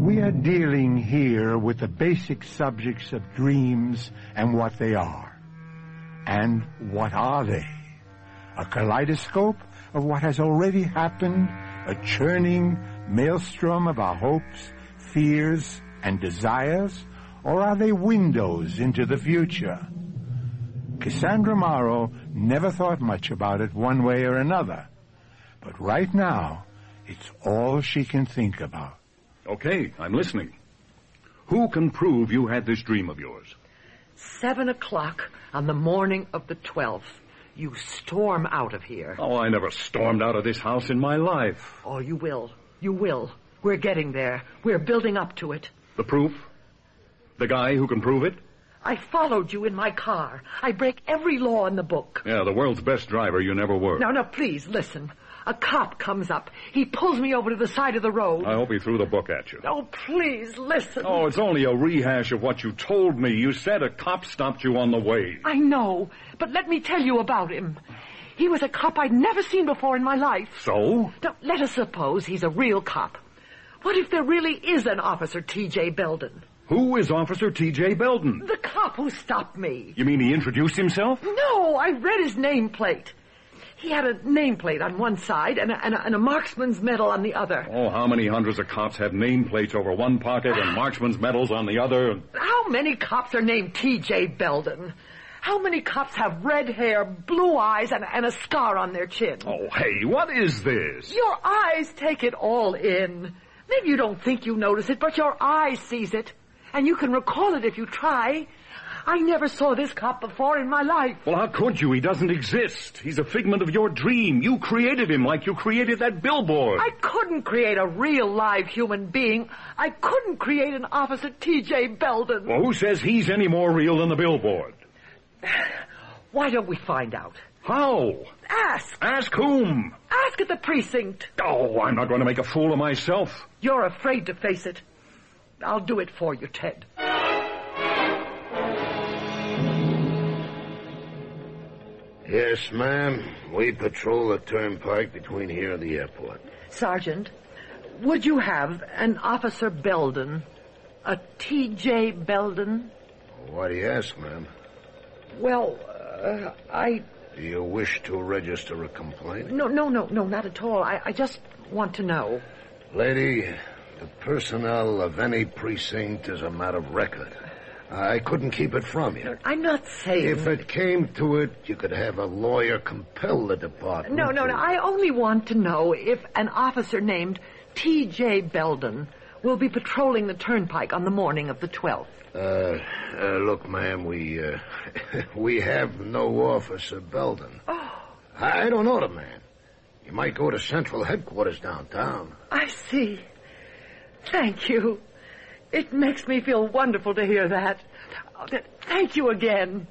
We are dealing here with the basic subjects of dreams and what they are. And what are they? A kaleidoscope of what has already happened, a churning maelstrom of our hopes, fears, and desires, or are they windows into the future? Cassandra Morrow never thought much about it one way or another, but right now, it's all she can think about. Okay, I'm listening. Who can prove you had this dream of yours? 7 o'clock on the morning of the 12th. You storm out of here. Oh, I never stormed out of this house in my life. Oh, you will. You will. We're getting there. We're building up to it. The proof? The guy who can prove it? I followed you in my car. I break every law in the book. Yeah, the world's best driver you never were. Now, please, listen. A cop comes up. He pulls me over to the side of the road. I hope he threw the book at you. Oh, please, listen. Oh, it's only a rehash of what you told me. You said a cop stopped you on the way. I know, but let me tell you about him. He was a cop I'd never seen before in my life. So? Now, let us suppose he's a real cop. What if there really is an Officer T.J. Belden? Who is Officer T.J. Belden? The cop who stopped me. You mean he introduced himself? No, I read his nameplate. He had a nameplate on one side and a marksman's medal on the other. Oh, how many hundreds of cops have nameplates over one pocket and marksman's medals on the other? How many cops are named T.J. Belden? How many cops have red hair, blue eyes, and a scar on their chin? Oh, hey, what is this? Your eyes take it all in. Maybe you don't think you notice it, but your eyes sees it. And you can recall it if you try. I never saw this cop before in my life. Well, how could you? He doesn't exist. He's a figment of your dream. You created him like you created that billboard. I couldn't create a real live human being. I couldn't create an Officer T.J. Belden. Well, who says he's any more real than the billboard? Why don't we find out? How? Ask. Ask whom? Ask at the precinct. Oh, I'm not going to make a fool of myself. You're afraid to face it. I'll do it for you, Ted. Yes, ma'am. We patrol the turnpike between here and the airport. Sergeant, would you have an Officer Belden? A T.J. Belden? Why do you ask, ma'am? Well, Do you wish to register a complaint? No, not at all. I just want to know. Lady, the personnel of any precinct is a matter of record. I couldn't keep it from you. I'm not saying... If it came to it, you could have a lawyer compel the department. No. I only want to know if an officer named T.J. Belden will be patrolling the turnpike on the morning of the 12th. Look, ma'am, we have no Officer Belden. Oh. I don't know the man. You might go to Central Headquarters downtown. I see. Thank you. It makes me feel wonderful to hear that. Thank you again.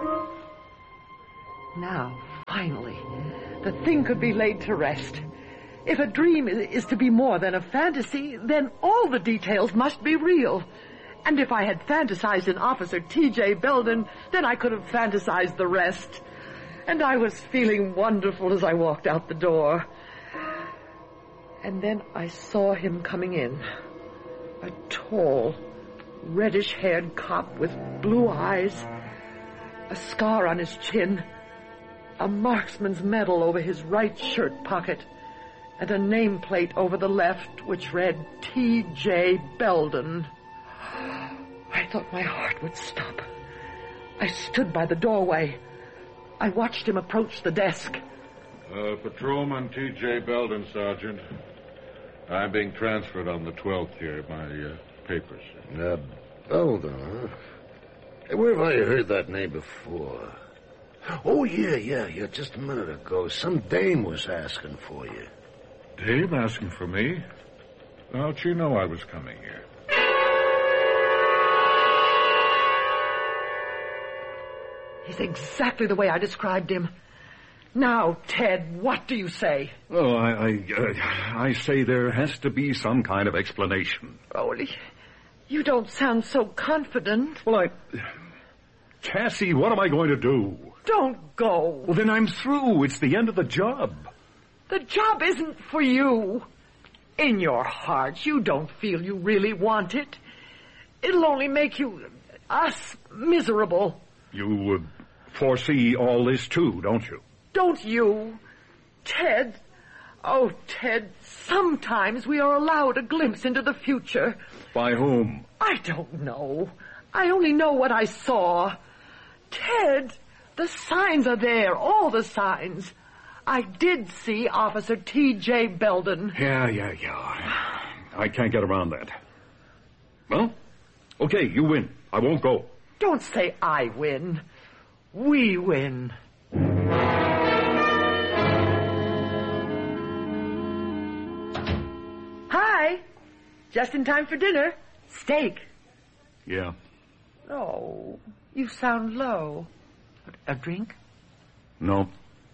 Now, finally, the thing could be laid to rest. If a dream is to be more than a fantasy, then all the details must be real. And if I had fantasized an Officer T.J. Belden, then I could have fantasized the rest. And I was feeling wonderful as I walked out the door. And then I saw him coming in. A tall, reddish-haired cop with blue eyes, a scar on his chin, a marksman's medal over his right shirt pocket, and a nameplate over the left which read T.J. Belden. I thought my heart would stop. I stood by the doorway. I watched him approach the desk. Patrolman T.J. Belden, Sergeant. I'm being transferred on the 12th here. My papers. Belden, huh? Hey, where have I heard that name before? Oh, yeah. Just a minute ago, some dame was asking for you. Dave asking for me? How'd she know I was coming here? He's exactly the way I described him. Now, Ted, what do you say? Oh, I say there has to be some kind of explanation. Oh, you don't sound so confident. Well, Cassie, what am I going to do? Don't go. Well, then I'm through. It's the end of the job. The job isn't for you. In your heart, you don't feel you really want it. It'll only make us miserable. You foresee all this, too, don't you? Don't you? Ted. Oh, Ted, sometimes we are allowed a glimpse into the future. By whom? I don't know. I only know what I saw. Ted, the signs are there, all the signs. I did see Officer T.J. Belden. Yeah. I can't get around that. Well, okay, you win. I won't go. Don't say I win. We win. Hi. Just in time for dinner. Steak. Yeah. Oh, you sound low. A drink? No.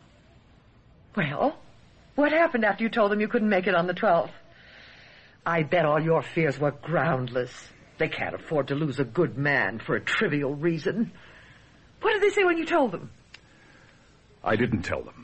Well, what happened after you told them you couldn't make it on the 12th? I bet all your fears were groundless. They can't afford to lose a good man for a trivial reason. What did they say when you told them? I didn't tell them.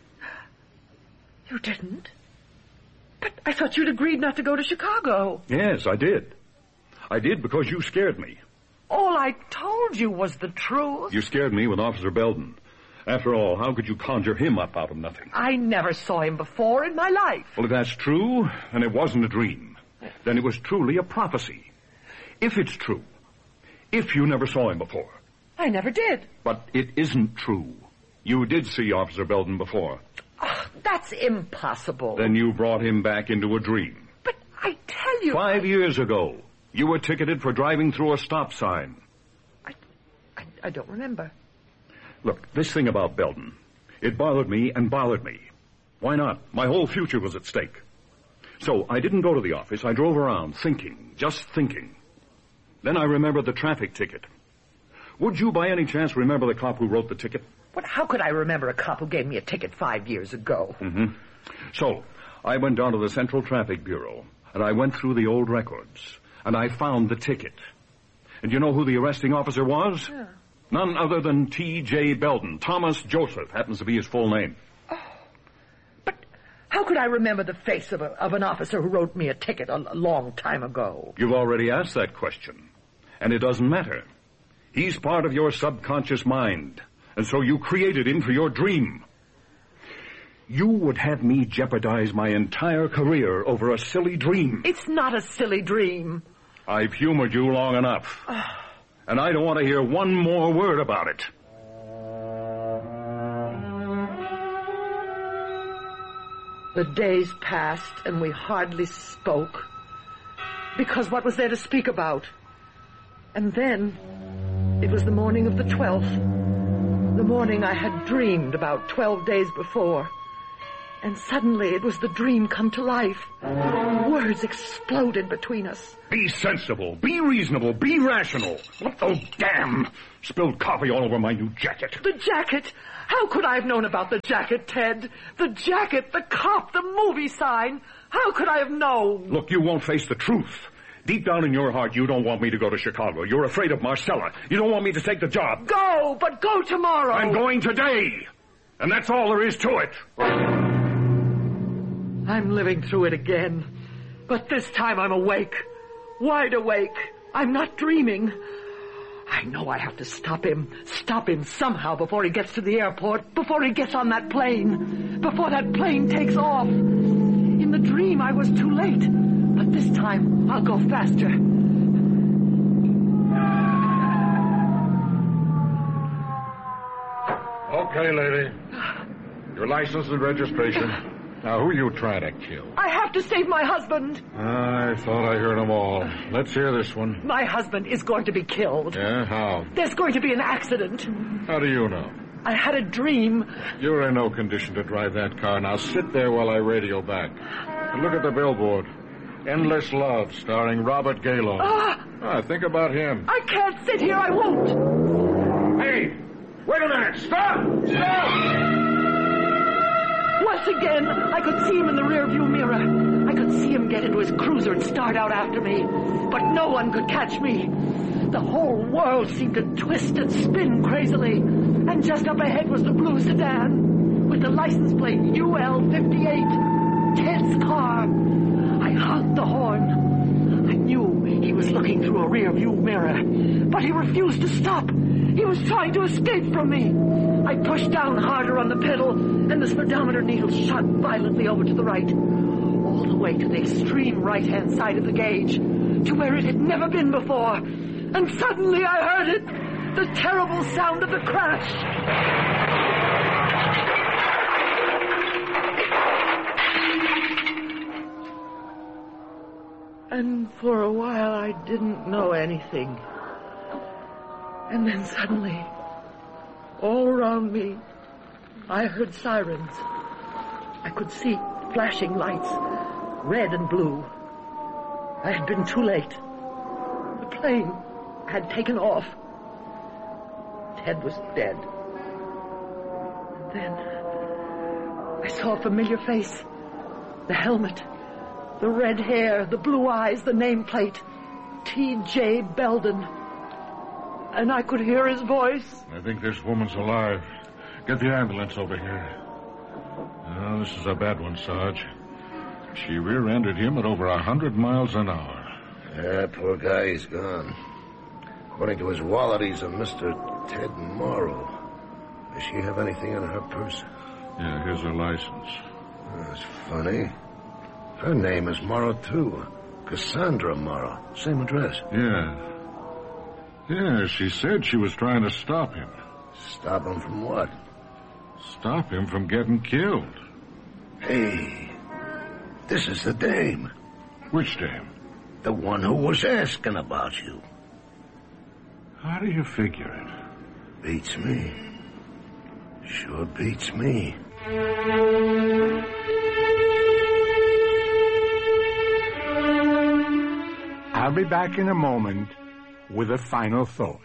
You didn't? But I thought you'd agreed not to go to Chicago. Yes, I did. I did because you scared me. All I told you was the truth. You scared me with Officer Belden. After all, how could you conjure him up out of nothing? I never saw him before in my life. Well, if that's true, and it wasn't a dream, then it was truly a prophecy. If it's true, if you never saw him before. I never did. But it isn't true. You did see Officer Belden before. Oh, that's impossible. Then you brought him back into a dream. But I tell you... 5 years ago, you were ticketed for driving through a stop sign. I don't remember. Look, this thing about Belden, it bothered me and bothered me. Why not? My whole future was at stake. So I didn't go to the office. I drove around thinking, just thinking. Then I remembered the traffic ticket. Would you by any chance remember the cop who wrote the ticket? What? How could I remember a cop who gave me a ticket 5 years ago? Mm-hmm. So I went down to the Central Traffic Bureau, and I went through the old records, and I found the ticket. And you know who the arresting officer was? Yeah. None other than T.J. Belden. Thomas Joseph happens to be his full name. Oh, but how could I remember the face of an officer who wrote me a ticket a long time ago? You've already asked that question, and it doesn't matter. He's part of your subconscious mind, and so you created him for your dream. You would have me jeopardize my entire career over a silly dream. It's not a silly dream. I've humored you long enough. And I don't want to hear one more word about it. The days passed, and we hardly spoke. Because what was there to speak about? And then, it was the morning of the 12th. The morning I had dreamed about 12 days before. And suddenly it was the dream come to life. Words exploded between us. Be sensible, be reasonable, be rational. What the damn? Spilled coffee all over my new jacket. The jacket? How could I have known about the jacket, Ted? The jacket, the cop, the movie sign. How could I have known? Look, you won't face the truth. Deep down in your heart, you don't want me to go to Chicago. You're afraid of Marcella. You don't want me to take the job. Go, but go tomorrow. I'm going today. And that's all there is to it. I'm living through it again. But this time I'm awake. Wide awake. I'm not dreaming. I know I have to stop him. Stop him somehow before he gets to the airport. Before he gets on that plane. Before that plane takes off. In the dream I was too late. But this time I'll go faster. Okay, lady. Your license and registration. Now, who are you trying to kill? I have to save my husband. I thought I heard them all. Let's hear this one. My husband is going to be killed. Yeah, how? There's going to be an accident. How do you know? I had a dream. You're in no condition to drive that car. Now sit there while I radio back. And look at the billboard. Endless Love, starring Robert Gaylord. Think about him. I can't sit here. I won't. Hey! Wait a minute! Stop! Stop! Once again, I could see him in the rearview mirror. I could see him get into his cruiser and start out after me. But no one could catch me. The whole world seemed to twist and spin crazily. And just up ahead was the blue sedan with the license plate UL58. Ted's car. I honked the horn. I knew he was looking through a rear-view mirror, but he refused to stop. He was trying to escape from me. I pushed down harder on the pedal, and the speedometer needle shot violently over to the right, all the way to the extreme right-hand side of the gauge, to where it had never been before. And suddenly I heard it, the terrible sound of the crash. And for a while I didn't know anything. And then suddenly, all around me, I heard sirens. I could see flashing lights, red and blue. I had been too late. The plane had taken off. Ted was dead. And then I saw a familiar face. The helmet, the red hair, the blue eyes, the nameplate. T.J. Belden. And I could hear his voice. I think this woman's alive. Get the ambulance over here. Oh, this is a bad one, Sarge. She rear-ended him at over 100 miles an hour. Yeah, poor guy, he's gone. According to his wallet, he's a Mr. Ted Morrow. Does she have anything in her purse? Yeah, here's her license. Oh, that's funny. Her name is Morrow, too. Cassandra Morrow. Same address. Yeah. Yeah, she said she was trying to stop him. Stop him from what? Stop him from getting killed. Hey, this is the dame. Which dame? The one who was asking about you. How do you figure it? Beats me. Sure beats me. I'll be back in a moment with a final thought.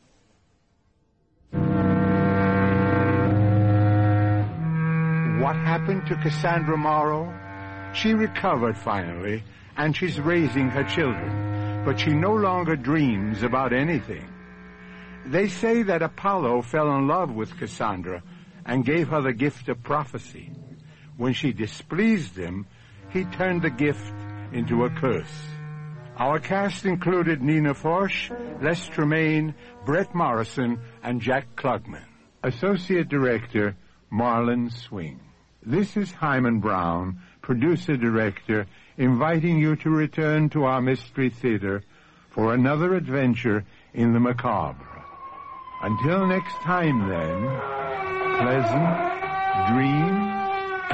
What happened to Cassandra Morrow? She recovered finally, and she's raising her children, but she no longer dreams about anything. They say that Apollo fell in love with Cassandra and gave her the gift of prophecy. When she displeased him, he turned the gift into a curse. Our cast included Nina Forsch, Les Tremaine, Brett Morrison, and Jack Klugman. Associate Director, Marlon Swing. This is Hyman Brown, producer-director, inviting you to return to our Mystery Theater for another adventure in the macabre. Until next time, then, pleasant dreams.